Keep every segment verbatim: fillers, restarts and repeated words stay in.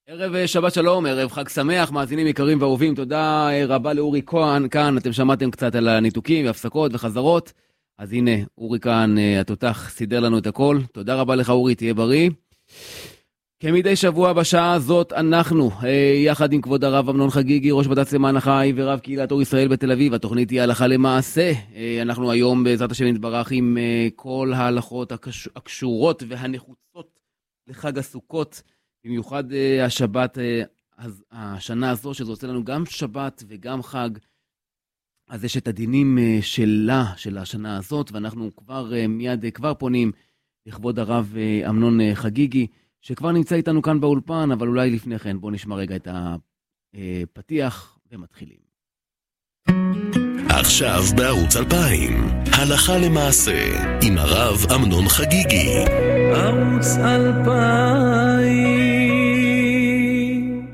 ערב שבת שלום, ערב חג שמח, מאזינים יקרים ואהובים, תודה רבה לאורי כהן, כאן אתם שמעתם קצת על הניתוקים והפסקות וחזרות, אז הנה אורי כהן, התותח, סידר לנו את הכל, תודה רבה לך אורי, תהיה בריא. כמדי שבוע בשעה הזאת אנחנו, יחד עם כבוד הרב אמנון חגיגי, ראש בד"ץ למען החי ורב קהילת אור ישראל בתל אביב, התוכנית היא הלכה למעשה, אנחנו היום בעזרת השם נתברך עם כל ההלכות הקשורות והנחוצות לחג הסוכות, במיוחד השבת, השנה הזו, שזה עושה לנו גם שבת וגם חג, אז יש את הדינים שלה, של השנה הזאת, ואנחנו כבר מיד כבר פונים לכבוד הרב אמנון חגיגי, שכבר נמצא איתנו כאן באולפן, אבל אולי לפני כן, בואו נשמע רגע את הפתיח ומתחילים. עכשיו בערוץ אלפיים, הלכה למעשה, עם הרב אמנון חגיגי. ערוץ אלפיים.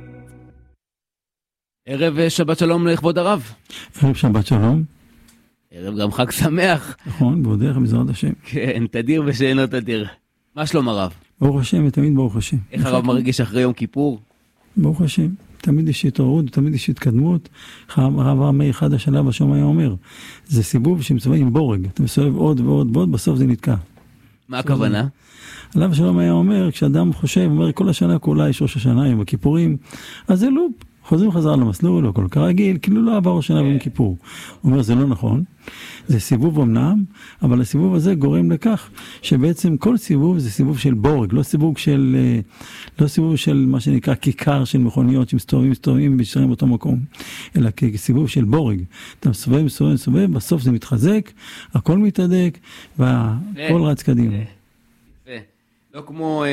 ערב שבת שלום לכבוד הרב. ערב שבת שלום. ערב גם חג שמח. נכון, בעודך בעזרת השם. כן, תדיר ושאינו תדיר. מה שלום הרב? ברוך השם ותמיד ברוך השם. איך הרב מרגיש אחרי יום כיפור? ברוך השם, תמיד יש התעוררות, תמיד יש התקדמות. הרב אמר אחד השלב השום היה אומר, זה סיבוב שמסובב עם בורג, אתה מסובב עוד ועוד ועוד, בסוף זה נתקע. מה הכוונה? עליו השלום היה אומר, כשאדם חושב, אומר כל השנה כולה יש ראש השנה עם הכיפורים, אז זה לופ, חוזרים חזרה למסלול, לא כל כרגיל, כאילו לא עבר השנה ביום כיפור. הוא אומר, זה לא נכון, זה סיבוב אמנם, אבל הסיבוב הזה גורם לכך שבעצם כל סיבוב זה סיבוב של בורג, לא סיבוב של, לא סיבוב של מה שנקרא כיכר של מכוניות שמסתובבים, מסתובבים ונשארים באותו מקום, אלא כסיבוב של בורג. אתה מסובב, מסובב, מסובב, בסוף זה מתחזק, הכל מתהדק, והכל רץ קדימה. לא כמו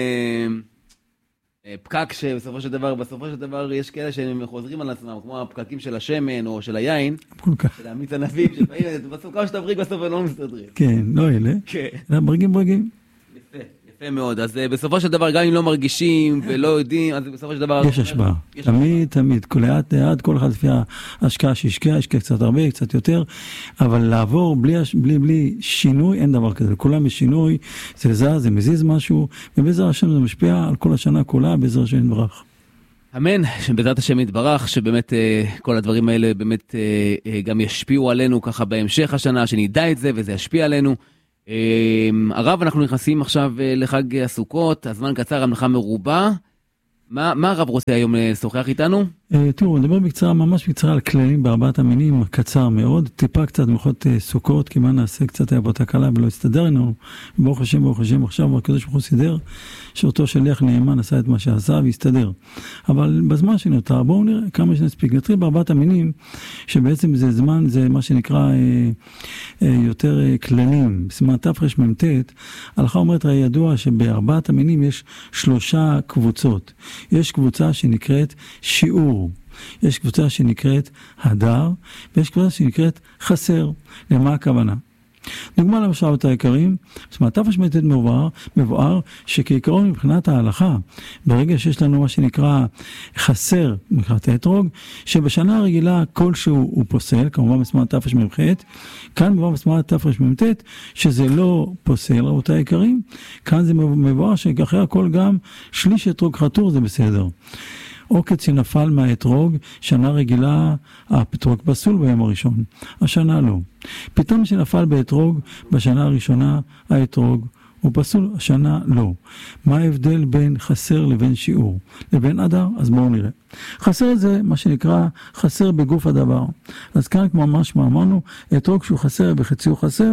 פקק שבסופו של דבר, בסופו של דבר יש כאלה שהם חוזרים על עצמם, כמו הפקקים של השמן או של היין, של המיץ ענבים, שבסוף כמה שאתה בריג בסוף הם לא מסתדרים. כן, לא אלה. כן. בריגים בריגים. יפה, יפה מאוד. אז בסופו של דבר, גם אם לא מרגישים ולא יודעים, אז בסופו של דבר... יש השפעה. תמיד, תמיד. כל לאט לאט, כל אחד לפי ההשקעה שהשקעה, השקעה קצת הרבה, קצת יותר, אבל לעבור בלי, בלי, בלי שינוי, אין דבר כזה. כולם בשינוי, זה זז, זה מזיז משהו, ובעזרת השם זה משפיע על כל השנה כולה, בעזרת השם יתברך. אמן, שבעזרת השם יתברך, שבאמת כל הדברים האלה באמת גם ישפיעו עלינו ככה בהמשך השנה, שנדע את זה וזה ישפיע עלינו. הרב, אנחנו נכנסים עכשיו לחג הסוכות, הזמן קצר, המלאכה מרובה. מה, מה הרב רוצה היום לשוחח איתנו? תראו, נדבר בקצרה, ממש בקצרה על כללים בארבעת המינים, קצר מאוד, טיפה קצת מלכות סוכות, כי מה נעשה קצת היה באותה קלה ולא הסתדר לנו, ברוך השם, ברוך השם, עכשיו הקדוש ברוך הוא סידר, שאותו שליח נאמן עשה את מה שעשה והסתדר. אבל בזמן שנותר, בואו נראה כמה שנספיק. נתחיל בארבעת המינים, שבעצם זה זמן, זה מה שנקרא אה, אה, יותר אה, כללים. בסימן תפרש ממתת, הלכה אומרת, הרי ידוע שבארבעת המינים יש שלושה קבוצות. יש קבוצה שנקראת שיעור. יש קבוצה שנקראת הדר, ויש קבוצה שנקראת חסר. למה הכוונה? דוגמה למשל אותה העיקרים, תפרש ממתת מבואר, מבואר שכעיקרון מבחינת ההלכה, ברגע שיש לנו מה שנקרא חסר, מבחינת האתרוג, שבשנה הרגילה כלשהו הוא פוסל, כמובן בסימן תפרש ממחת, כאן מבואר בסימן תפרש ממתת, שזה לא פוסל, רבותי העיקרים, כאן זה מבואר שאחרי הכל גם שליש אתרוג חתור זה בסדר. עוקץ שנפל מהאתרוג, שנה רגילה, האתרוג פסול ביום הראשון, השנה לא. פתאום שנפל באתרוג, בשנה הראשונה, האתרוג הוא פסול, השנה לא. מה ההבדל בין חסר לבין שיעור? לבין אדר? אז בואו נראה. חסר זה מה שנקרא חסר בגוף הדבר. אז כאן כמו ממש מה אמרנו, אתרוג שהוא חסר בחצי הוא חסר,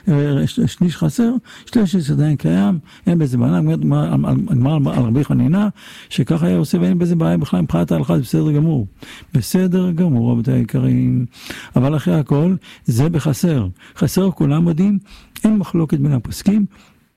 שליש חסר, שליש עדיין קיים, אין בזה בעיה, נגמר על רבי חנינה, שככה היה עושה ואין בזה בעיה בכלל, מבחינת ההלכה זה בסדר גמור. בסדר גמור, רבותי היקרים. אבל אחרי הכל, זה בחסר. חסר כולם יודעים, אין מחלוקת בין הפוסקים,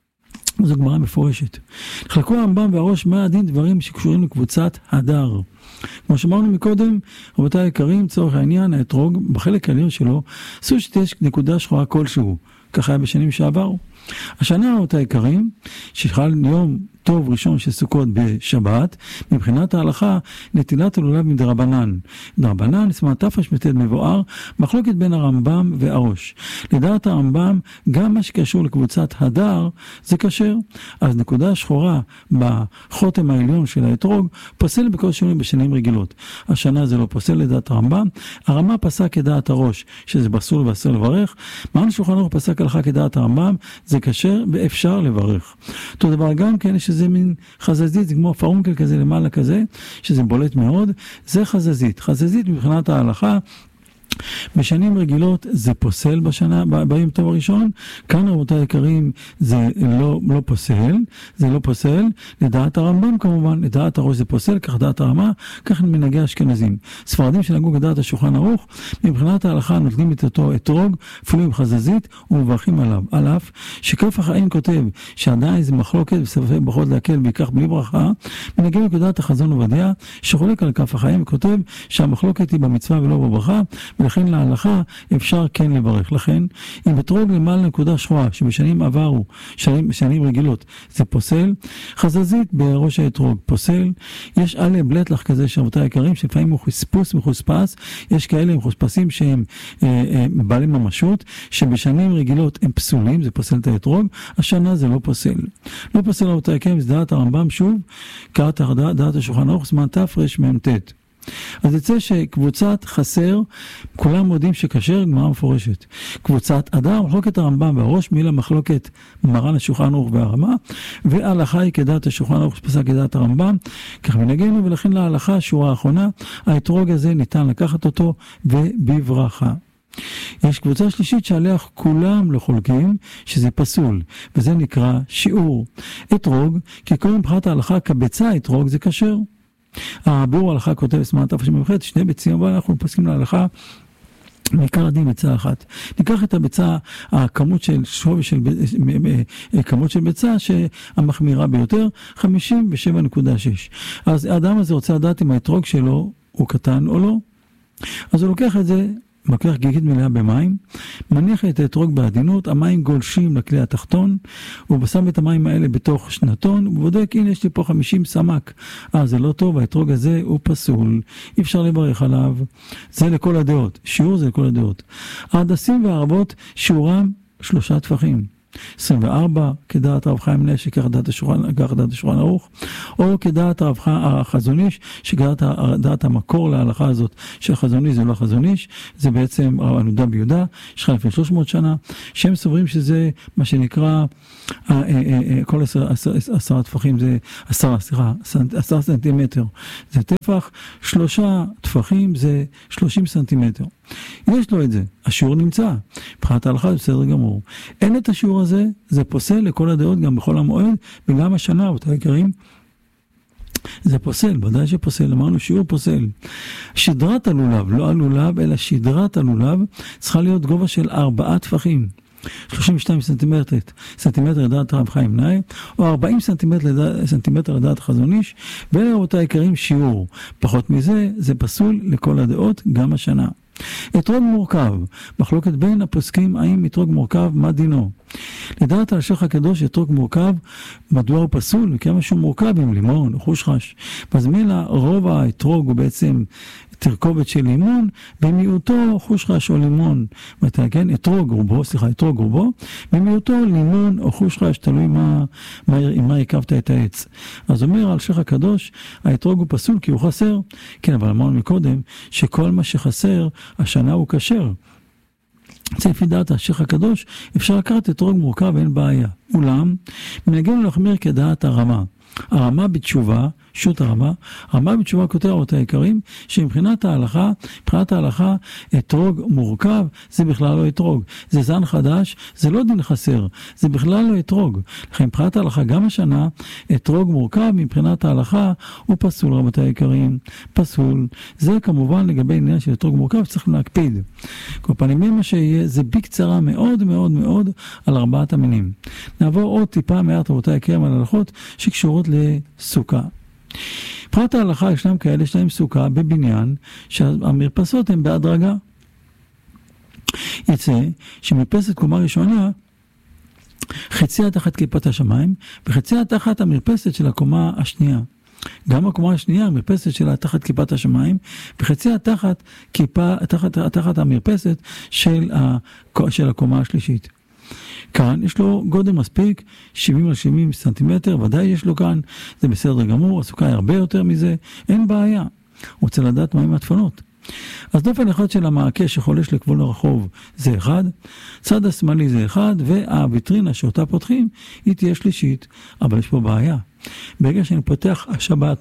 זו גמרא מפורשת. חלקו הרמב"ם והראש מה הדין דברים שקשורים לקבוצת הדר. כמו שאמרנו מקודם, רבותיי היקרים, צורך העניין, האתרוג, בחלק העליון שלו, עשו שתהיה נקודה שחורה כלשהו. ככה היה בשנים שעברו. השנה אותה עיקרים, שחל יום טוב ראשון של סוכות בשבת, מבחינת ההלכה, נטילת הלולב מדרבנן. דרבנן, סימן תפש מתד מבואר, מחלוקת בין הרמב"ם והראש. לדעת הרמב"ם, גם מה שקשור לקבוצת הדר, זה כשר. אז נקודה שחורה בחותם העליון של האתרוג, פוסל בכל שינוי בשנים רגילות. השנה זה לא פוסל לדעת הרמב"ם, הרמה פסק כדעת הראש, שזה בסול ואסור לברך, מרן שולחן ערוך פסק הלכה כדעת הרמב"ם, זה כשר ואפשר לברך. אותו דבר גם כן, שזה מין חזזית, זה כמו פרונקל כזה למעלה כזה, שזה בולט מאוד, זה חזזית. חזזית מבחינת ההלכה, בשנים רגילות זה פוסל בשנה, ביום טוב הראשון, כאן רבותיי יקרים זה לא, לא פוסל, זה לא פוסל, לדעת הרמב"ם כמובן, לדעת הראש זה פוסל, כך דעת הרמה, כך מנהגי אשכנזים. ספרדים שנהגו כדעת השולחן ערוך, מבחינת ההלכה נוטלים את אותו אתרוג, אפילו עם חזזית, ומברכים עליו, על אף שכף החיים כותב שעדיין זה מחלוקת וספר ברכות להקל ויקח בלי ברכה, מנהגי כדעת החזון עובדיה, שחולק על כף החיים וכותב שהמחלוקת היא במצווה ולא בברכה, ולכן להלכה אפשר כן לברך. לכן, אם אתרוג למעלה נקודה שחורה, שבשנים עברו, שנים, שנים רגילות, זה פוסל, חזזית בראש האתרוג פוסל, יש עלי בלטלח כזה שרבותי היקרים, שלפעמים הוא חספוס מחוספס, יש כאלה עם חוספסים שהם אה, אה, בעלי ממשות, שבשנים רגילות הם פסולים, זה פוסל את האתרוג, השנה זה לא פוסל. לא פוסל רבותי היקרים, זה דעת הרמב"ם שוב, קראת דעת השולחן ערוך, זמן תפרש מ"ט. אז יצא שקבוצת חסר, כולם יודעים שכשר, גמרא מפורשת. קבוצת אדר, מחלוקת הרמב"ם והראש, מילה מחלוקת מרן השולחן ערוך והרמה, וההלכה היא כדעת השולחן ערוך שפסק כדעת הרמב"ם, כך מנהגנו, ולכן להלכה, שורה האחרונה, האתרוג הזה ניתן לקחת אותו ובברכה. יש קבוצה שלישית שעליה כולם לא חולקים, שזה פסול, וזה נקרא שיעור. אתרוג, כי כל מבחינת ההלכה כביצה אתרוג זה כשר. הביאור ההלכה כותב סימן תפש מ"ח, שני ביצים, אבל אנחנו פוסקים להלכה מעיקר הדין ביצה אחת. ניקח את הביצה, הכמות של שווי של כמות של ביצה שהמחמירה ביותר, חמישים ושבע נקודה שש. אז האדם הזה רוצה לדעת אם האתרוג שלו הוא קטן או לא. אז הוא לוקח את זה, לוקח גיגית מלאה במים, מניח את האתרוג בעדינות, המים גולשים לכלי התחתון, הוא שם את המים האלה בתוך שנתון, הוא בודק, הנה יש לי פה חמישים סמק, אה זה לא טוב, האתרוג הזה הוא פסול, אי אפשר לברך עליו, זה לכל הדעות, שיעור זה לכל הדעות. ההדסים והערבות, שיעורם שלושה טפחים. עשרים וארבע, כדעת רב חיים נש, שכך דעת השולחן ערוך, או כדעת רב החזון איש, שכדעת המקור להלכה הזאת, שהחזון איש זה לא החזון איש, זה בעצם הנודע ביהודה, שחי לפני שלוש מאות שנה, שהם סוברים שזה מה שנקרא, כל עשרה טפחים זה, עשרה, סליחה, עשרה סנטימטר, זה טפח, שלושה טפחים זה שלושים סנטימטר. יש לו את זה, השיעור נמצא, מבחינת ההלכה זה בסדר גמור. אין את השיעור הזה, זה פוסל לכל הדעות, גם בכל המועד, וגם השנה, אותה יקרים, זה פוסל, ודאי שפוסל, אמרנו שיעור פוסל. שדרת הלולב, לא הלולב, אלא שדרת הלולב, צריכה להיות גובה של ארבעה טפחים. שלושים ושתיים סנטימטר, סנטימטר לדעת רב חיים נאי, או ארבעים סנטימטר לדעת, סנטימטר לדעת חזון איש, ואלה אותה יקרים שיעור. פחות מזה, זה פסול לכל הדעות, גם השנה. אתרוג מורכב, מחלוקת בין הפוסקים, האם אתרוג מורכב, מה דינו? לדעת על השייח הקדוש, אתרוג מורכב, מדוע הוא פסול? וכמה שהוא מורכב עם לימון או חושחש. אז מילה, רוב האתרוג הוא בעצם תרכובת של לימון, במיעוטו חושחש או לימון. מתי, כן? אתרוג רובו, סליחה, אתרוג רובו, במיעוטו לימון או חושחש, תלוי מה, מה, עם מה יקבת את העץ. אז אומר על השייח הקדוש, האתרוג הוא פסול כי הוא חסר. כן, אבל אמרנו מקודם, שכל מה שחסר, השנה הוא כשר. לפי דעת השייח הקדוש, אפשר לקחת אתרוג מורכב, אין בעיה. אולם, מנהגנו להחמיר כדעת הרמה. הרמה בתשובה, שו"ת הרמה, הרמה בתשובה כותב אותה העיקרים, שמבחינת ההלכה, מבחינת ההלכה, אתרוג מורכב, זה בכלל לא אתרוג. זה זן חדש, זה לא דין חסר, זה בכלל לא אתרוג. לכן מבחינת ההלכה, גם השנה, אתרוג מורכב, מבחינת ההלכה, הוא פסול, רבותי העיקרים, פסול. זה כמובן לגבי עניין של אתרוג מורכב, צריך להקפיד. כל פעמים מה שיהיה, זה בקצרה מאוד מאוד מאוד על ארבעת המינים. נעבור עוד טיפה מעט רבותי העיקרים על הלכות שקשורות לסוכה. מבחינת ההלכה ישנם כאלה יש להם סוכה בבניין שהמרפסות הן בהדרגה. יצא שמרפסת קומה ראשונה חציה תחת כיפת השמיים, וחציה תחת המרפסת של הקומה השנייה. גם הקומה השנייה, המרפסת שלה תחת כיפת השמיים, וחציה תחת כיפה, תחת, תחת המרפסת של, ה, של הקומה השלישית. כאן יש לו גודל מספיק, שבעים על שבעים סנטימטר, ודאי יש לו כאן, זה בסדר גמור, הסוכה היא הרבה יותר מזה, אין בעיה. הוא רוצה לדעת מה עם הדפנות. אז דופן אחד של המעקה שחולש לכבול הרחוב זה אחד, צד השמאלי זה אחד, והוויטרינה שאותה פותחים היא תהיה שלישית, אבל יש פה בעיה. ברגע שאני פותח השבת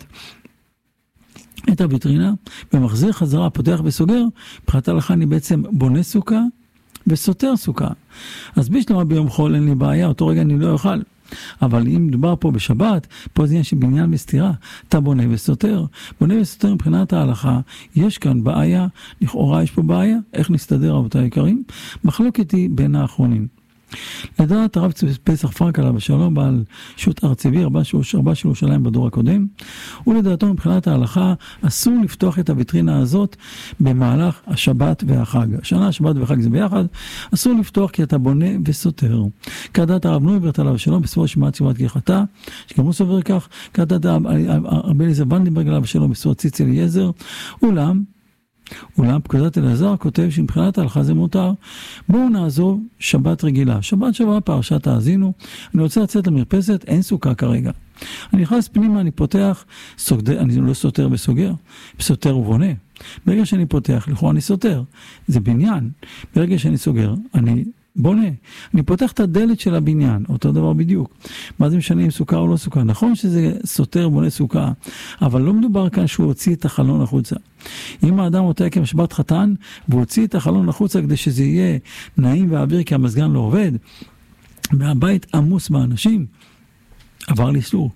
את הוויטרינה, ומחזיר חזרה, פותח וסוגר, מבחינת ההלכה אני בעצם בונה סוכה, וסותר סוכה. אז בשלמה ביום חול אין לי בעיה, אותו רגע אני לא אוכל. אבל אם מדובר פה בשבת, פה זה עניין שבניין מסתירה, אתה בונה וסותר. בונה וסותר מבחינת ההלכה, יש כאן בעיה, לכאורה יש פה בעיה, איך נסתדר רבותי היקרים? מחלוקת היא בין האחרונים. לדעת הרב פסח פרנק עליו השלום, בעל שו"ת הר צבי, רבה של ירושלים בדור הקודם, ולדעתו מבחינת ההלכה אסור לפתוח את הוויטרינה הזאת במהלך השבת והחג. השנה השבת והחג זה ביחד, אסור לפתוח כי אתה בונה וסותר. כדעת הרב נויברט עליו השלום בספרו שמעת תשובת כהלכתה, שגם הוא סובר כך, כדעת הרב אליעזר ונדנברג עליו השלום בספרו ציץ אליעזר, אולם אולם פקודת אלעזר כותב שמבחינת ההלכה זה מותר. בואו נעזוב שבת רגילה. שבת שבוע פרשת האזינו. אני רוצה לצאת למרפסת, אין סוכה כרגע. אני נכנס פנימה, אני פותח, סוגד... אני לא סותר וסוגר, סותר ובונה. ברגע שאני פותח, לכאורה אני סותר. זה בניין. ברגע שאני סוגר, אני בונה. אני פותח את הדלת של הבניין, אותו דבר בדיוק. מה זה משנה אם סוכה או לא סוכה? נכון שזה סותר בונה סוכה, אבל לא מדובר כאן שהוא הוציא את החלון החוצה. אם האדם רוצה כמשבת חתן, והוא הוציא את החלון החוצה כדי שזה יהיה נעים והאוויר כי המזגן לא עובד, והבית עמוס באנשים, עבר לאיסור.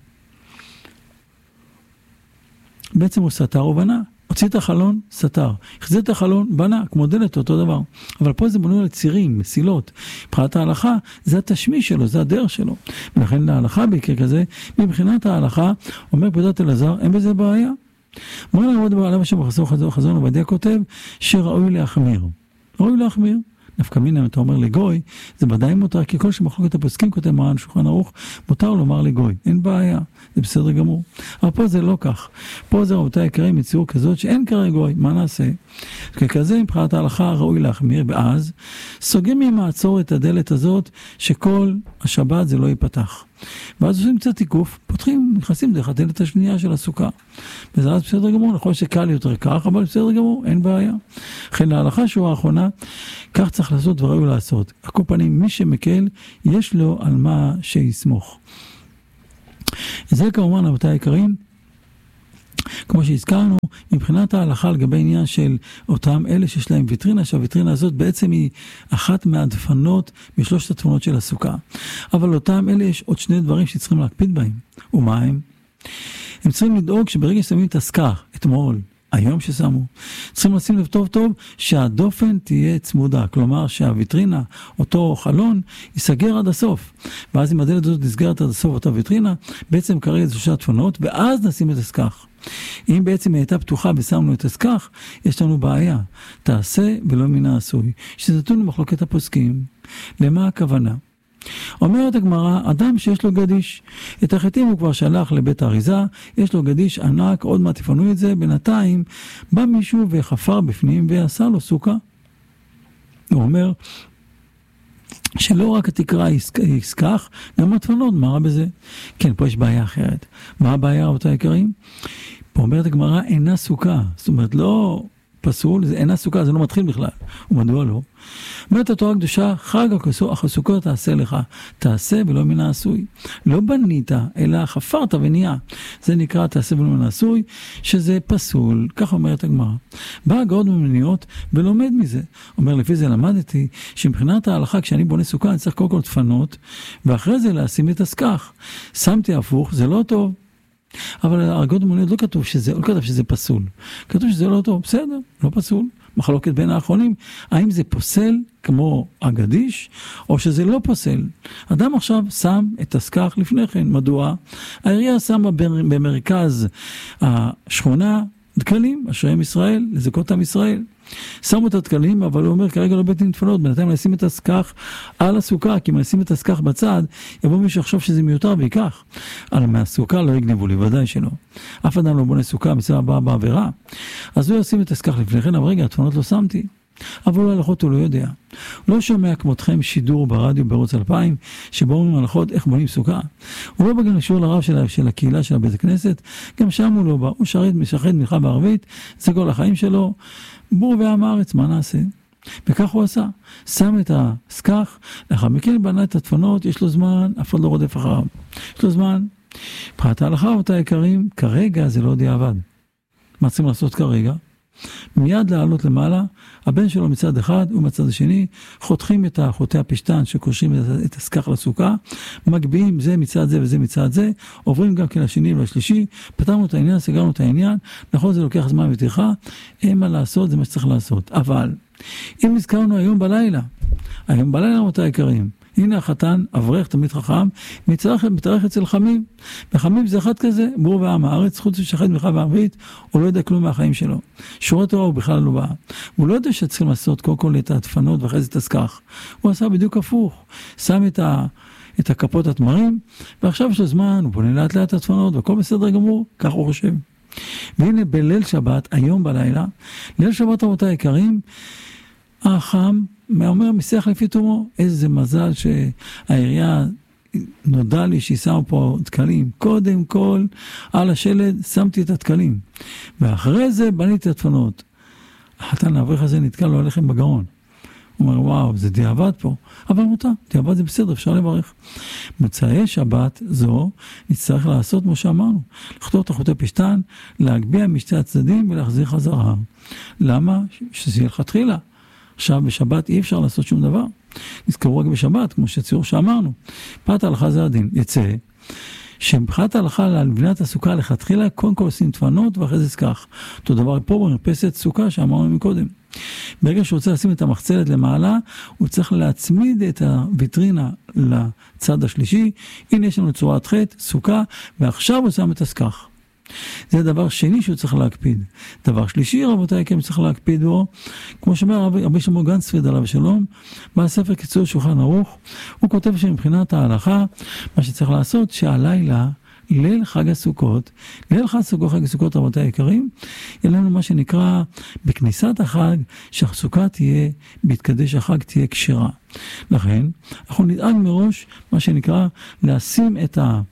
בעצם הוא סתר ובנה. הוציא את החלון, סתר. החזיר את החלון, בנה, כמו דלת, אותו דבר. אבל פה זה בנו על צירים, מסילות. מבחינת ההלכה, זה התשמיש שלו, זה הדרך שלו. ולכן להלכה בעיקר כזה, מבחינת ההלכה, אומר פקודת אלעזר, אין בזה בעיה. מורה לעבוד בעליו השם בחזון חזון עובדיה כותב, שראוי להחמיר. ראוי להחמיר. נפקא מינה, אם אתה אומר לגוי, זה ודאי מותר, כי כל שמחלוקת הפוסקים כותב מרן שולחן ערוך, מותר לומר לגוי, אין בעיה, זה בסדר גמור. אבל פה זה לא כך. פה זה רבותי היקרים מציאות כזאת שאין כרגע גוי, מה נעשה? ככזה מבחינת ההלכה ראוי להחמיר, ואז סוגרים ממעצור את הדלת הזאת, שכל השבת זה לא ייפתח. ואז עושים קצת תיקוף, פותחים, נכנסים דרך הדלת השנייה של הסוכה. וזה אז בסדר גמור, נכון שקל יותר כך, אבל בסדר גמור, אין בעיה. לכן להלכה שהוא האחרונה, כך צריך לעשות וראוי לעשות. הכל פנים, מי שמקל, יש לו על מה שיסמוך. זה כמובן, רבותי היקרים, כמו שהזכרנו, מבחינת ההלכה לגבי עניין של אותם אלה שיש להם ויטרינה, שהוויטרינה הזאת בעצם היא אחת מהדפנות משלושת הדפנות של הסוכה. אבל אותם אלה יש עוד שני דברים שצריכים להקפיד בהם. ומה הם? הם צריכים לדאוג שברגע ששמים את הסכך, אתמול, היום ששמו, צריכים לשים לב טוב טוב שהדופן תהיה צמודה, כלומר שהוויטרינה, אותו חלון, ייסגר עד הסוף. ואז אם הדלת הזאת נסגרת עד הסוף אותה ויטרינה, בעצם כרגע זה שלושה דפנות, ואז נשים את הסכך. אם בעצם הייתה פתוחה ושמנו את הסכך, יש לנו בעיה. תעשה ולא מן העשוי. שזתון למחלוקת הפוסקים. למה הכוונה? אומרת הגמרא, אדם שיש לו גדיש, את החיטים הוא כבר שלח לבית האריזה, יש לו גדיש ענק, עוד מעט תפנו את זה, בינתיים בא מישהו וחפר בפנים ועשה לו סוכה. הוא אומר שלא רק התקרה יסכך, גם התפנות, מה רע בזה? כן, פה יש בעיה אחרת. מה הבעיה, רבותי היקרים? פה אומרת הגמרא, אינה סוכה. זאת אומרת, לא פסול, זה אינה סוכה, זה לא מתחיל בכלל. ומדוע לא? אומרת התורה הקדושה, חג הסוכות תעשה לך, תעשה ולא מן העשוי. לא בנית, אלא חפרת ונהיה. זה נקרא תעשה ולא מן העשוי, שזה פסול, כך אומרת הגמרא. בא הגאון ממניעות ולומד מזה. אומר, לפי זה למדתי, שמבחינת ההלכה, כשאני בונה סוכה, אני צריך קודם כל תפנות, ואחרי זה לשים את הסכך. שמתי הפוך, זה לא טוב. אבל הגאון ממניעות לא כתוב שזה, לא כתוב שזה פסול. כתוב שזה לא טוב, בסדר, לא פסול. מחלוקת בין האחרונים, האם זה פוסל כמו הגדיש, או שזה לא פוסל. אדם עכשיו שם את הסכך לפני כן, מדוע? העירייה שמה במרכז השכונה דקלים, אשריהם ישראל, לזכות עם ישראל. שמו את הדקלים, אבל הוא אומר, כרגע לא בית נטפנות, בינתיים נשים את הסכך על הסוכה, כי אם נשים את הסכך בצד, יבוא מישהו לחשוב שזה מיותר ויקח. אבל מהסוכה לא יגנבו לי, ודאי שלא. אף אדם לא בונה סוכה, מצווה הבאה בעבירה. אז הוא ישים את הסכך לפני כן, אבל רגע, הדפנות לא שמתי. אבל אולי הלכות הוא לא יודע. הוא לא שומע כמותכם שידור ברדיו בערוץ אלפיים, שבו אומרים הלכות איך בונים סוכה. הוא לא בגלל שיעור לרב של, של הקהילה של הבית הכנסת, גם שם הוא לא בא, הוא שרת משחד מלכה בערבית, זה כל החיים שלו, בור ועם הארץ, מה נעשה? וכך הוא עשה, שם את הסכך, לאחר מכן בנה את הדפנות, יש לו זמן, אף אחד לא רודף אחריו. יש לו זמן, פרט ההלכה אותה יקרים, כרגע זה לא דיעבד. מה צריכים לעשות כרגע? מיד לעלות למעלה, הבן שלו מצד אחד ומצד השני, חותכים את חוטי הפשטן שקושרים את הסכך לסוכה, מגביעים זה מצד זה וזה מצד זה, עוברים גם כן לשני ולשלישי, פתרנו את העניין, סגרנו את העניין, נכון זה לוקח זמן וטרחה, אין מה לעשות, זה מה שצריך לעשות. אבל, אם נזכרנו היום בלילה, היום בלילה אותה יקרים, הנה החתן, אברך, תמיד חכם, מתארך אצל חמים. וחמים זה אחד כזה, בור ועם הארץ, חוץ ששחד מלכה בערבית, הוא לא יודע כלום מהחיים שלו. שורת תורה הוא בכלל לא בא. הוא לא יודע שצריכים לעשות קודם כל את הדפנות ואחרי זה את הסכך. הוא עשה בדיוק הפוך. שם את, ה, את הכפות התמרים, ועכשיו יש לו זמן, הוא בונה לאט לאט את הדפנות, והכל בסדר גמור, כך הוא חושב. והנה בליל שבת, היום בלילה, ליל שבת רבותיי יקרים, החם, אומר מסך לפי תומו, איזה מזל שהעירייה נודע לי שהיא שמה פה דקלים. קודם כל, על השלד שמתי את הדקלים. ואחרי זה בניתי את הדפנות. החתן האברך הזה נתקל לו הלחם בגרון. הוא אומר, וואו, זה דיעבד פה. אבל מותר, דיעבד זה בסדר, אפשר לברך. מוצאי שבת זו, נצטרך לעשות כמו שאמרנו. לכתוב את החוטי פשטן, להגביע משתי הצדדים ולהחזיר חזרה. למה? שזה יהיה לכתחילה. עכשיו בשבת אי אפשר לעשות שום דבר. נזכרו רק בשבת, כמו שציור שאמרנו. פרט ההלכה זה הדין. יצא שמבחינת ההלכה לבניית הסוכה לכתחילה, קודם כל עושים דפנות ואחרי זה סכך. אותו דבר פה במרפסת סוכה שאמרנו מקודם. ברגע שהוא רוצה לשים את המחצלת למעלה, הוא צריך להצמיד את הוויטרינה לצד השלישי. הנה יש לנו צורת חטא, סוכה, ועכשיו הוא שם את הסכך. זה דבר שני שהוא צריך להקפיד. דבר שלישי, רבותיי, כן צריך להקפיד בו, כמו שאומר רבי שלמה גנצפריד עליו שלום, בספר קיצור שולחן ערוך, הוא כותב שמבחינת ההלכה, מה שצריך לעשות, שהלילה, ליל חג הסוכות, ליל חג הסוכות, חג הסוכות, רבותיי יקרים, יהיה לנו מה שנקרא, בכניסת החג, שהסוכה תהיה, בהתקדש החג תהיה כשרה. לכן, אנחנו נדאג מראש, מה שנקרא, לשים את ה...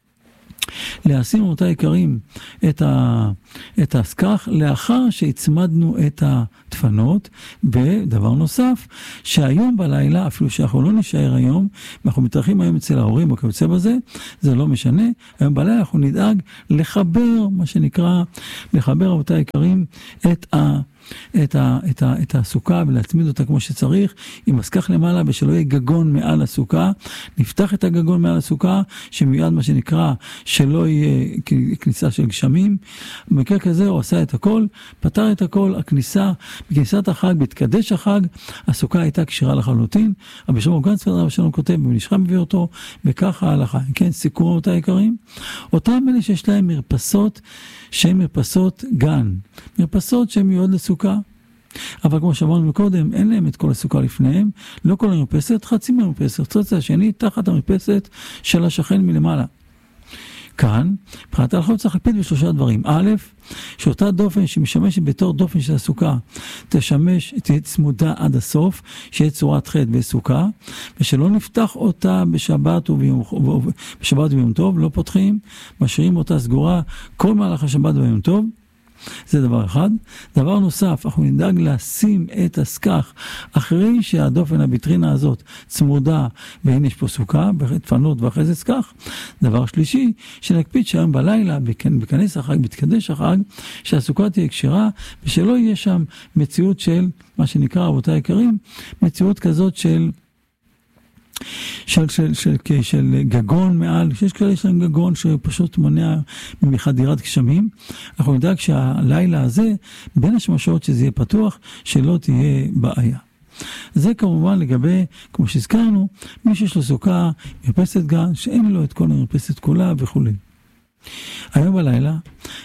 להשים אותה יקרים את, ה, את הסכך לאחר שהצמדנו את הדפנות. ודבר נוסף, שהיום בלילה, אפילו שאנחנו לא נשאר היום, אנחנו מתארחים היום אצל ההורים או כיוצא בזה, זה לא משנה, היום בלילה אנחנו נדאג לחבר, מה שנקרא, לחבר אותה יקרים את ה... את, ה, את, ה, את הסוכה ולהצמיד אותה כמו שצריך, עם הסכך למעלה ושלא יהיה גגון מעל הסוכה. נפתח את הגגון מעל הסוכה, שמיד מה שנקרא שלא יהיה כניסה של גשמים. במקרה כזה הוא עשה את הכל, פתר את הכל, הכניסה, בכניסת החג, בהתקדש החג, הסוכה הייתה כשרה לחלוטין. רבי שלמה גנצפריד רבי שלום כותב, ונשכם מביא אותו, וככה ההלכה. כן, סיכום אותה יקרים. אותם אלה שיש להם מרפסות, שהן מרפסות גן, מרפסות שהן מיועד לסוכה, אבל כמו שאמרנו מקודם, אין להם את כל הסוכה לפניהם, לא כל המרפסת, חצי מהמרפסת, חצי השני תחת המרפסת של השכן מלמעלה. כאן, מבחינת ההלכה צריך להקפיד בשלושה דברים. א', שאותה דופן שמשמשת בתור דופן של הסוכה, תשמש, תהיה צמודה עד הסוף, שיהיה צורת חטא וסוכה, ושלא נפתח אותה בשבת וביום, בשבת וביום טוב, לא פותחים, משאירים אותה סגורה כל מהלך השבת וביום טוב. זה דבר אחד. דבר נוסף, אנחנו נדאג לשים את הסכך אחרי שהדופן הביטרינה הזאת צמודה, והנה יש פה סוכה, בתפנות ואחרי זה סכך. דבר שלישי, שנקפיד שהיום בלילה, בכנס החג, בתקדש החג, שהסוכה תהיה כשרה, ושלא יהיה שם מציאות של, מה שנקרא רבותיי יקרים, מציאות כזאת של של, של, של, של, של גגון מעל, שיש כאלה יש להם גגון שפשוט מונע מחדירת גשמים. אנחנו נדאג שהלילה הזה, בין השמשות שזה יהיה פתוח, שלא תהיה בעיה. זה כמובן לגבי, כמו שהזכרנו, מי שיש לו סוכה, מרפסת גן, שאין לו את כל המרפסת כולה וכו'. היום בלילה,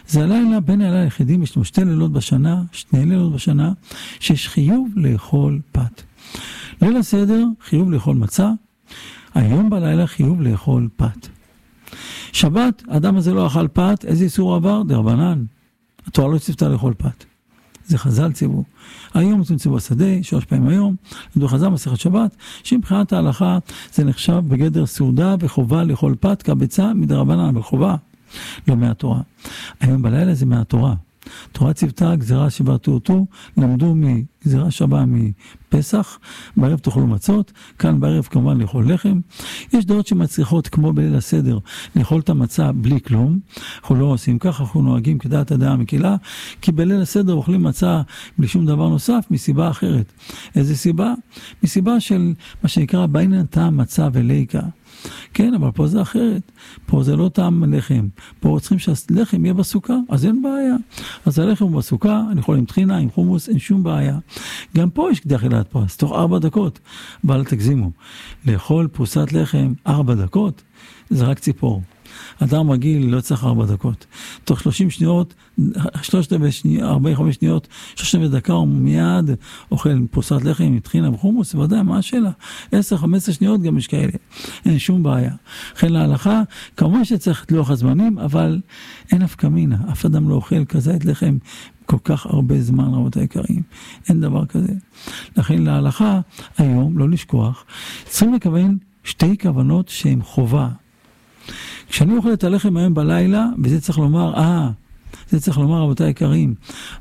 זה הלילה, בין הלילה היחידים, יש לנו שתי לילות בשנה, שני לילות בשנה, שיש חיוב לאכול פת. ליל הסדר, חיוב לאכול מצה, היום בלילה חיוב לאכול פת. שבת, האדם הזה לא אכל פת, איזה איסור עבר? דרבנן. התורה לא צפתה לאכול פת. זה חז"ל ציוו. היום אתם ציוו בשדה, שלוש פעמים היום, למדו חז"ל מסכת שבת, שמבחינת ההלכה זה נחשב בגדר סעודה וחובה לאכול פת כביצה מדרבנן, אבל חובה, לא מהתורה. היום בלילה זה מהתורה. תורה צוותה, גזירה שבעתו אותו, למדו מגזירה שבה מפסח, בערב תאכלו מצות, כאן בערב כמובן לאכול לחם. יש דעות שמצריכות כמו בליל הסדר, לאכול את המצה בלי כלום, אנחנו לא עושים ככה, אנחנו נוהגים כדעת הדעה המקילה, כי בליל הסדר אוכלים מצה בלי שום דבר נוסף, מסיבה אחרת. איזה סיבה? מסיבה של מה שנקרא בעניין טעם מצה וליקה. כן, אבל פה זה אחרת. פה זה לא טעם לחם. פה צריכים שהלחם יהיה בסוכה, אז אין בעיה. אז הלחם הוא בסוכה, אני יכול עם טחינה, עם חומוס, אין שום בעיה. גם פה יש כדי אכילת פרס, תוך ארבע דקות. אבל תגזימו. לאכול פרוסת לחם ארבע דקות, זה רק ציפור. אדם רגיל לא צריך ארבע דקות. תוך שלושים שניות, שלושת ארבעים וחמש שניות, שלושים דקה הוא מיד אוכל פרוסת לחם עם טחינה וחומוס, ודאי, מה השאלה? עשר חמש עשרה שניות גם יש כאלה. אין שום בעיה. לכן להלכה, כמובן שצריך לוח הזמנים, אבל אין אף קמינה. אף אדם לא אוכל כזית לחם כל כך הרבה זמן, רבותיי היקרים. אין דבר כזה. לכן להלכה, היום, לא לשכוח, צריכים לכוון שתי כוונות שהן חובה. כשאני אוכל את הלחם היום בלילה, וזה צריך לומר, אה, זה צריך לומר, רבותיי היקרים,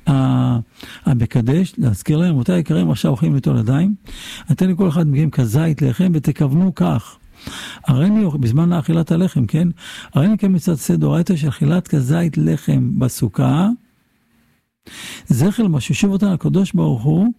הבקדש, להזכיר להם, רבותיי היקרים, עכשיו אוכלים ליטול ידיים, אתן לכל אחד מגיעים כזית לחם, ותכוונו כך. הרי אני, בזמן האכילת הלחם, כן? הרי אני כמצד סדורייתא של אכילת כזית לחם בסוכה, זכר מה שיושב אותנו הקדוש ברוך הוא,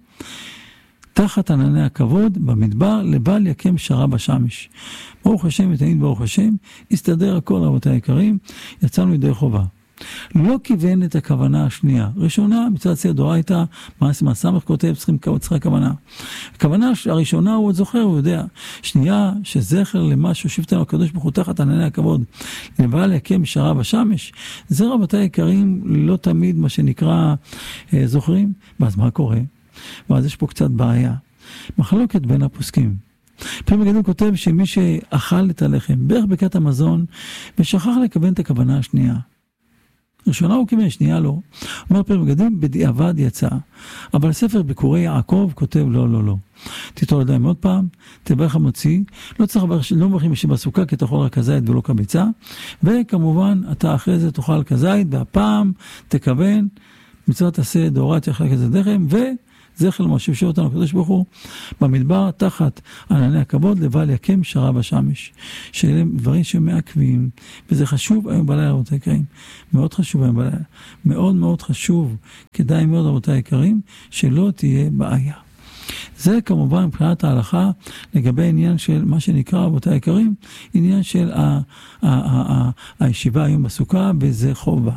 תחת ענני הכבוד, במדבר, לבל יקם שרה בשמש. ברוך השם ותענית ברוך השם, הסתדר הכל רבותיי היקרים, יצאנו ידי חובה. לא כיוון את הכוונה השנייה. ראשונה, מצד סדורייתא, מה סמך כותב, צריכים כוונה. הכוונה הראשונה הוא עוד זוכר, הוא יודע. שנייה, שזכר למה שיושב אותנו הקדוש ברוך הוא תחת ענני הכבוד, לבל יקם שרה בשמש. זה רבותיי היקרים, לא תמיד מה שנקרא אה, זוכרים. ואז מה קורה? ואז יש פה קצת בעיה. מחלוקת בין הפוסקים. פרק מגדים כותב שמי שאכל את הלחם בערך ברכת המזון ושכח לכוון את הכוונה השנייה. ראשונה הוא כיוון, שנייה לא. אומר פרק מגדים, בדיעבד יצא. אבל ספר ביקורי יעקב כותב לא, לא, לא. תיטול ידיים עוד פעם, תברך המוציא, לא צריך לא מברכים שבסוכה כי תאכל רק כזית ולא כביצה, וכמובן אתה אחרי זה תאכל כזית, והפעם תכוון, מצוות עשה דאורייתא יאכל כזית לחם, ו... זכר למה שיושב אותנו הקדוש ברוך הוא במדבר תחת ענני הכבוד לבל יקם שרה בשמש. שאלה דברים שמעכבים, וזה חשוב היום בלילה רבותיי היקרים, מאוד חשוב היום בלילה, מאוד מאוד חשוב, כדאי מאוד רבותיי היקרים, שלא תהיה בעיה. זה כמובן מבחינת ההלכה לגבי עניין של מה שנקרא רבותיי היקרים, עניין של ה- ה- ה- ה- הישיבה היום בסוכה, וזה חובה.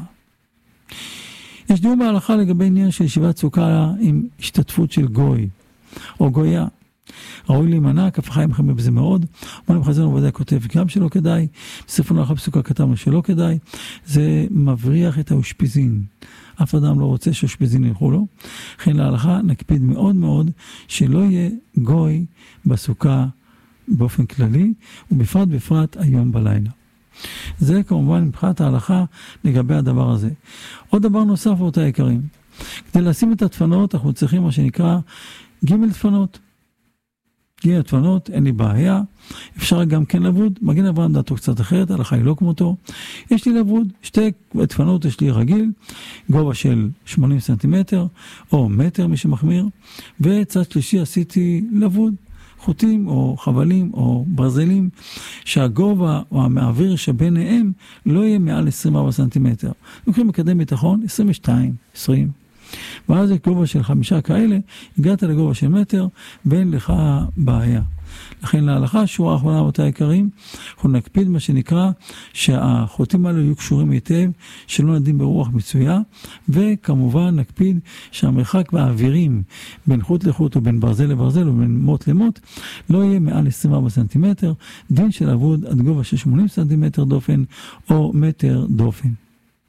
יש דיון בהלכה לגבי עניין של ישיבת סוכה עם השתתפות של גוי או גויה. ראוי להימנע, כף החיים חמים בזה מאוד. אומרים חז"ל עובדיה כותב גם שלא כדאי, בספר הלכה בסוכה כתבנו שלא כדאי, זה מבריח את האושפיזין. אף אדם לא רוצה שאושפיזין ילכו לו. לכן להלכה נקפיד מאוד מאוד שלא יהיה גוי בסוכה באופן כללי, ובפרט בפרט היום בלילה. זה כמובן מבחינת ההלכה לגבי הדבר הזה. עוד דבר נוסף רבותיי היקרים, כדי לשים את הדפנות אנחנו צריכים מה שנקרא ג' דפנות. ג' דפנות, אין לי בעיה, אפשר גם כן לבוד, מגן אברהם דעתו קצת אחרת, ההלכה היא לא כמותו. יש לי לבוד, שתי דפנות יש לי רגיל, גובה של שמונים סנטימטר או מטר מי שמחמיר, וצד שלישי עשיתי לבוד. חוטים או חבלים או ברזלים שהגובה או המעביר שביניהם לא יהיה מעל עשרים וארבעה סנטימטר. לוקחים מקדם ביטחון עשרים ושתיים, עשרים. ואז גובה של חמישה כאלה, הגעת לגובה של מטר ואין לך בעיה. לכן להלכה, שורה האחרונה רבותיי היקרים, אנחנו נקפיד מה שנקרא שהחוטים האלו יהיו קשורים היטב, שלא נדים ברוח מצויה, וכמובן נקפיד שהמרחק באווירים בין חוט לחוט או בין ברזל לברזל או בין מוט למוט לא יהיה מעל עשרים וארבעה סנטימטר, דין של עבוד עד גובה של שמונים סנטימטר דופן או מטר דופן.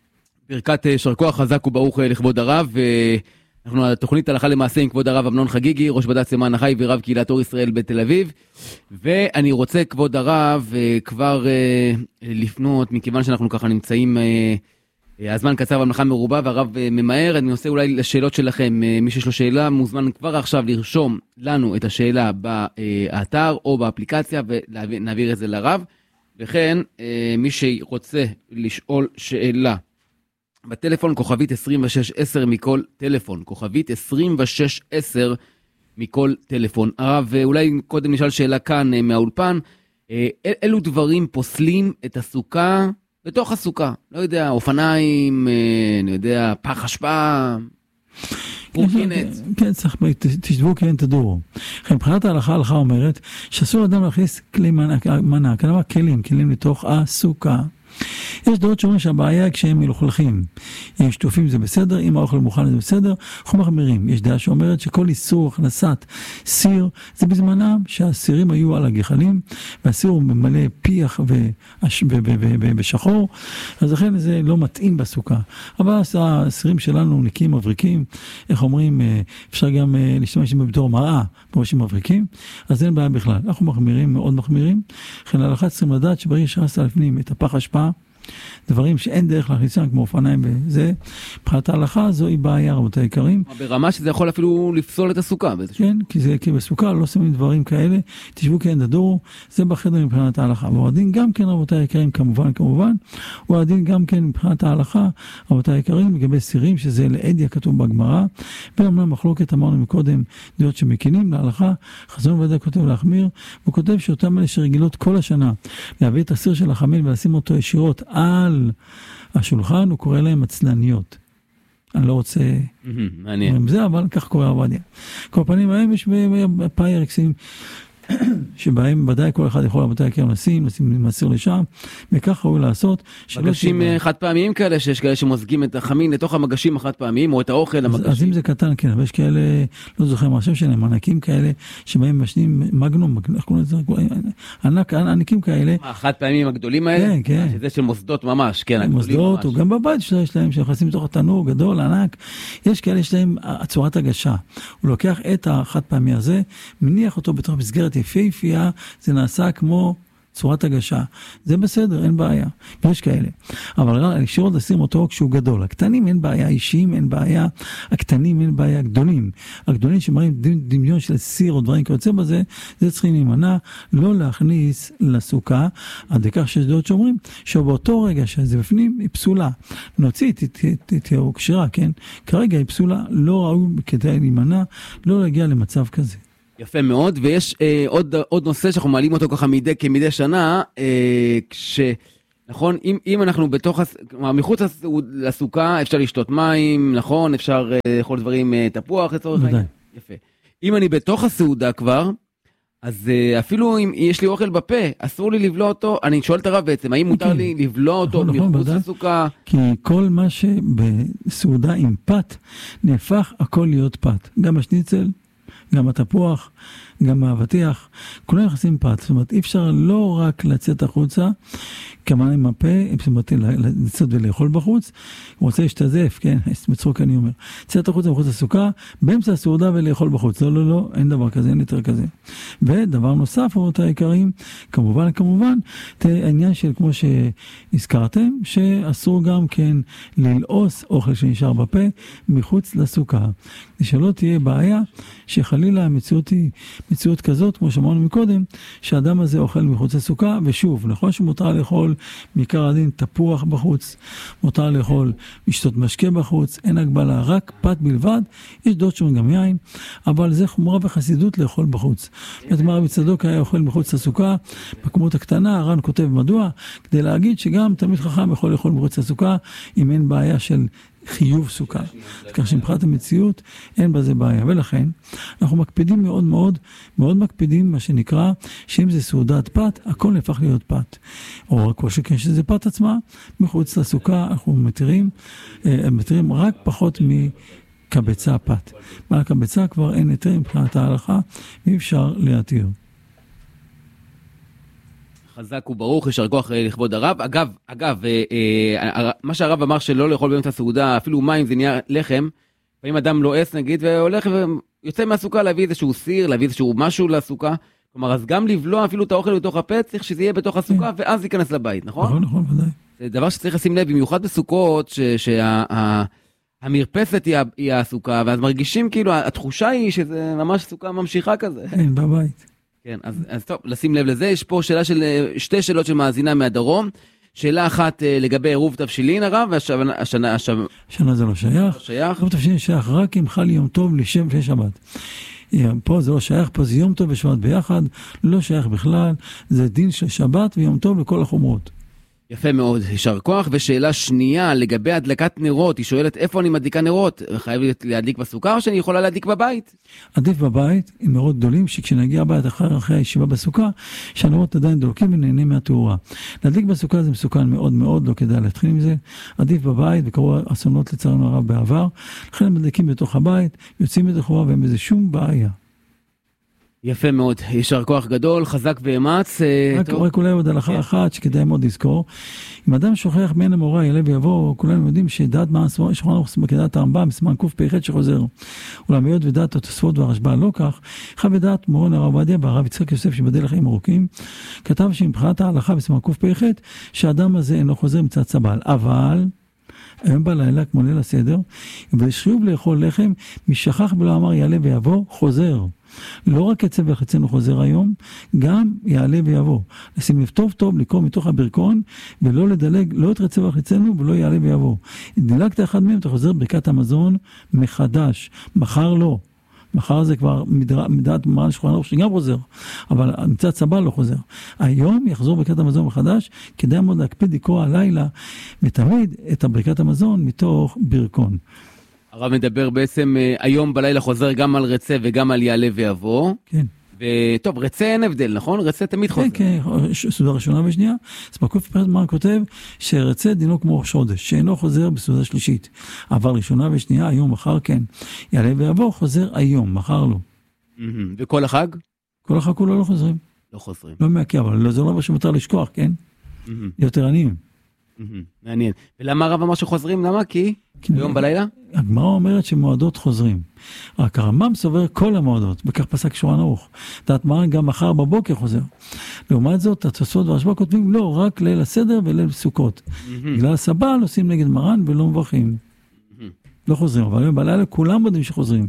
ברכת יישר כוח חזק וברוך לכבוד הרב, אנחנו התוכנית הלכה למעשה עם כבוד הרב אמנון חגיגי, ראש בד"ץ למען החי ורב קהילת אור ישראל בתל אביב, ואני רוצה כבוד הרב כבר לפנות, מכיוון שאנחנו ככה נמצאים, הזמן קצר והמלאכה מרובה והרב ממהר, אני עושה אולי לשאלות שלכם, מי שיש לו שאלה מוזמן כבר עכשיו לרשום לנו את השאלה באתר או באפליקציה ונעביר את זה לרב, וכן מי שרוצה לשאול שאלה בטלפון כוכבית עשרים ושש עשר מכל טלפון, כוכבית עשרים ושש עשר מכל טלפון. הרב, אולי קודם נשאל שאלה כאן מהאולפן, אילו דברים פוסלים את הסוכה בתוך הסוכה? לא יודע, אופניים, אני יודע, פח אשפה, פורקינט. כן, צריך, תשתבו כן תדורו. מבחינת ההלכה, ההלכה אומרת שאסור אדם להכניס כלי מנה, כלומר כלים, כלים לתוך הסוכה. יש דעות שאומרים שהבעיה היא כשהם מלוכלכים. אם שטופים זה בסדר, אם האוכל מוכן זה בסדר, אנחנו מחמירים. יש דעה שאומרת שכל איסור הכנסת סיר, זה בזמנם שהסירים היו על הגחלים, והסיר הוא ממלא פיח ושחור, אז לכן זה לא מתאים בסוכה. אבל הסירים שלנו נקיים מבריקים, איך אומרים, אפשר גם להשתמש בתור מראה, בראשים מבריקים, אז אין בעיה בכלל. אנחנו מחמירים, מאוד מחמירים, לכן ההלכה צריכים לדעת שברגע שהכנסת לפנים את הפח אשפה, דברים שאין דרך להכניסם כמו אופניים וזה, מבחינת ההלכה זו היא בעיה, רבותיי היקרים. ברמה שזה יכול אפילו לפסול את הסוכה. כן, כי, זה, כי בסוכה לא שמים דברים כאלה, תשבו כן תדורו, זה בחדר מבחינת ההלכה. והוא הדין גם כן, רבותיי היקרים, כמובן, כמובן, הוא הדין גם כן מבחינת ההלכה, רבותיי היקרים, לגבי סירים, שזה לעדיה כתוב בגמרא, ואומנם מחלוקת אמרנו מקודם, דעות שמקינים להלכה, חזון ודאי כותב להחמיר, הוא כותב שאותם אלה שרגילות כל השנה, להביא את הסיר של החמיל ולשים אותו ישירות על השולחן, הוא קורא להם עצלניות. אני לא רוצה... מעניין. זה, אבל כך קורא עבדיה. כל פנים ההם יש פיירקסים, שבהם ודאי כל אחד יכול רבותיי היקרים לשים, לשים מסיר לשם, וכך ראוי לעשות. מגשים חד פעמיים כאלה, שיש כאלה שמוזגים את החמין לתוך המגשים החד פעמיים, או את האוכל למגשים. אז אם זה קטן, כן, אבל יש כאלה, לא זוכר מה השם שלהם, ענקים כאלה, שבהם משנים מגנום, איך קוראים לזה? ענק, ענקים כאלה. החד פעמיים הגדולים האלה? כן, כן. שזה של מוסדות ממש, כן, הגדולים ממש. מוסדות, או גם בבית יש להם, שנכנסים לתוך התנור גדול, ענק. יש כאלה, יש להם צורת הגשה. הוא לוקח את החד פעמי הזה, מניח אותו בתוך מסגרת יפהפייה, זה נעשה כמו צורת הגשה. זה בסדר, אין בעיה. יש כאלה. אבל לשירות לשים אותו כשהוא גדול. הקטנים אין בעיה, אישיים אין בעיה, הקטנים אין בעיה, הגדולים. הגדולים שמראים דמיון של סיר או דברים כיוצא בזה, זה צריכים להימנע, לא להכניס לסוכה, עד כך שיש דעות שאומרים, שבאותו רגע שזה בפנים, היא פסולה. נוציא, תהיו קשירה, כן? כרגע היא פסולה, לא ראוי כדי להימנע, לא להגיע למצב כזה. יפה מאוד, ויש אה, עוד, עוד נושא שאנחנו מעלים אותו ככה מדי, כמדי שנה, אה, כש, נכון, אם, אם אנחנו בתוך, כלומר, מחוץ לסוכה, אפשר לשתות מים, נכון, אפשר לאכול אה, דברים, אה, תפוח, לצורך העניין. יפה. אם אני בתוך הסעודה כבר, אז אה, אפילו אם יש לי אוכל בפה, אסור לי לבלוע אותו, אני שואל את הרב בעצם, האם מותר לי לבלוע אותו נכון, מחוץ נכון, לסוכה? כי כל מה שבסעודה עם פת, נהפך הכל להיות פת. גם השניצל, גם התפוח, גם האבטיח, כולם נכנסים פת. זאת אומרת, אי אפשר לא רק לצאת החוצה, כמה עם הפה, זאת אומרת, לצאת ולאכול בחוץ, הוא רוצה להשתזף, כן, מצחוק אני אומר. לצאת החוצה בחוץ לסוכה, באמצע הסעודה ולאכול בחוץ. לא, לא, לא, אין דבר כזה, אין יותר כזה. ודבר נוסף, רבותיי היקרים, כמובן, כמובן, העניין של, כמו שהזכרתם, שאסור גם כן ללעוס אוכל שנשאר בפה, מחוץ לסוכה. שלא תהיה בעיה, שחלילה המציאות היא מציאות כזאת, כמו שאמרנו מקודם, שהאדם הזה אוכל מחוץ לסוכה, ושוב, נכון שמותר לאכול מעיקר הדין תפוח בחוץ, מותר לאכול משתות משקה בחוץ, אין הגבלה, רק פת בלבד, יש דעות שאומרים גם יין, אבל זה חומרה וחסידות לאכול בחוץ. זאת אומרת, רבי צדוק היה אוכל מחוץ לסוכה, בכמות הקטנה, הר"ן כותב מדוע, כדי להגיד שגם תלמיד חכם יכול לאכול מחוץ לסוכה, אם אין בעיה של חיוב סוכה. כך שמבחינת המציאות אין בזה בעיה, ולכן אנחנו מקפידים מאוד מאוד, מאוד מקפידים מה שנקרא, שאם זה סעודת פת, הכל נהפך להיות פת. או רק כל שכן שזה פת עצמה, מחוץ לסוכה אנחנו מתירים, מתירים רק פחות מקבצה פת. מעל קבצה כבר אין היתר מבחינת ההלכה, ואי אפשר להתיר. חזק וברוך, יישר כוח לכבוד הרב. אגב, אגב, אה, אה, מה שהרב אמר שלא לאכול באמצע הסעודה, אפילו מים זה נהיה לחם, פעמים אדם לועס נגיד, והולך ויוצא מהסוכה להביא איזשהו סיר, להביא איזשהו משהו לסוכה, כלומר, אז גם לבלוע אפילו את האוכל בתוך הפה, צריך שזה יהיה בתוך הסוכה, ואז ייכנס לבית, נכון? נכון, נכון, ודאי. זה דבר שצריך לשים לב, במיוחד בסוכות, שהמרפסת היא הסוכה, ואז מרגישים כאילו, התחושה היא שזה ממש סוכה ממשיכה כזה. כן, בבית. כן, אז, אז טוב, לשים לב לזה, יש פה שאלה של, שתי שאלות של מאזינה מהדרום, שאלה אחת לגבי עירוב תבשילין הרב, והשנה, השנה, השנה, השנה זה לא שייך. לא שייך. עירוב תבשילין שייך רק אם חל יום טוב לשם לפני שבת. פה זה לא שייך, פה זה יום טוב ושבת ביחד, לא שייך בכלל, זה דין של שבת ויום טוב לכל החומרות. יפה מאוד, יישר כוח. ושאלה שנייה לגבי הדלקת נרות, היא שואלת איפה אני מדליקה נרות, חייב להדליק בסוכה או שאני יכולה להדליק בבית? עדיף בבית עם נרות גדולים, שכשנגיע הבית אחר אחרי הישיבה בסוכה, שהנרות עדיין דולקים ונהנים מהתאורה. להדליק בסוכה זה מסוכן מאוד מאוד, לא כדאי להתחיל עם זה. עדיף בבית, וקראו אסונות לצערנו הרב בעבר, לכן הם מדליקים בתוך הבית, יוצאים בתחורה ואין בזה שום בעיה. יפה מאוד, יישר כוח גדול, חזק ואמץ. רק, רק אולי עוד הלכה אחת שכדאי מאוד לזכור. אם אדם שוכח מן המורה ילא ויבוא, כולנו יודעים שדעת מה הסבורה, יש לנו כדעת הרמב"ם, סימן קפ"ח שחוזר. אולם היות ודעת התוספות והרשב"א לא כך, אחד ודעת מורן הרב עובדיה והרב יצחק יוסף שבדל לחיים ארוכים, כתב שמבחינת ההלכה בסימן קפ"ח, שהאדם הזה אינו חוזר מצד סבל. אבל היום בלילה, כמו ליל הסדר, ושחיוב לאכול לחם, משכח ולא אמר יעלה ויבוא, חוזר. לא רק עצב וחצנו חוזר היום, גם יעלה ויבוא. לשים לב טוב טוב, לקרוא מתוך הברכון, ולא לדלג, לא את רצב וחצנו, ולא יעלה ויבוא. דילגת אחד מהם, אתה חוזר ברכת המזון מחדש. מחר לא. מחר זה כבר מדעת מרן שולחן ערוך שגם חוזר, אבל מצד סבל לא חוזר. היום יחזור ברכת המזון מחדש, כדאי מאוד להקפיד לקרוא הלילה, ותמיד את ברכת המזון מתוך ברכון. הרב מדבר בעצם היום בלילה חוזר גם על רצה וגם על יעלה ויבוא. כן. וטוב, רצה אין הבדל, נכון? רצה תמיד חוזר. כן, כן, סעודה ראשונה ושנייה. אז בקוף פרט מה כותב שרצה דינו כמו ראש חודש, שאינו חוזר בסעודה שלישית. אבל ראשונה ושנייה, היום, מחר כן. יעלה ויבוא חוזר היום, מחר לא. וכל החג? כל החג כולו לא חוזרים. לא חוזרים. לא מעקב, אבל זה לא מה שמותר לשכוח, כן? יותר עניים. מעניין. ולמה הרב אמר שחוזרים? למה? כי ביום בלילה? הגמרא אומרת שמועדות חוזרים. רק הרמב"ם סובר כל המועדות, בכך פסק שולחן ערוך. דעת מרן גם מחר בבוקר חוזר. לעומת זאת, התוספות והרשב"א כותבים לא, רק ליל הסדר וליל סוכות. בגלל הסבל עושים נגד מרן ולא מברכים. לא חוזרים, אבל היום בלילה כולם יודעים שחוזרים.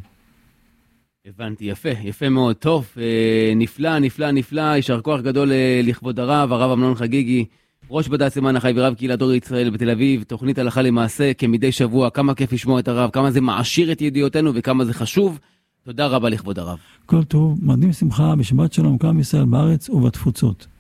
הבנתי, יפה, יפה מאוד. טוב, נפלא, נפלא, נפלא. יישר כוח גדול לכבוד הרב, הרב אמנון חגיגי. ראש בד"ץ למען החי ורב קהילת אור ישראל בתל אביב, תוכנית הלכה למעשה כמדי שבוע, כמה כיף לשמוע את הרב, כמה זה מעשיר את ידיעותינו וכמה זה חשוב. תודה רבה לכבוד הרב. כל טוב, מדהים שמחה בשבת שלום, עם ישראל בארץ ובתפוצות.